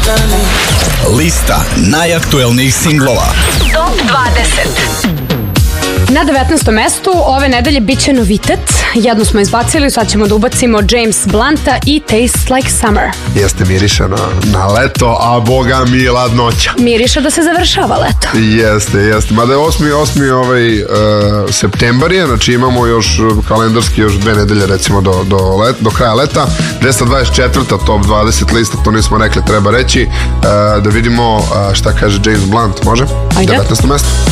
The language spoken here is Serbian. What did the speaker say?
Lista najaktuelnijih singlova. Top 20. Na 19. mestu ove nedelje bit će novitet. Jednu smo izbacili, sad ćemo da ubacimo James Blunta i Taste Like Summer. Jeste, miriše na leto, a boga mi ladnoća. Miriše da se završava leto. Jeste. Mada je 8. septembar je, znači imamo još kalendarski još 2 nedelje recimo do kraja leta. 224. top 20 lista, to nismo rekli, treba reći. Da vidimo šta kaže James Blunt, može? Ajde. 19. mesto.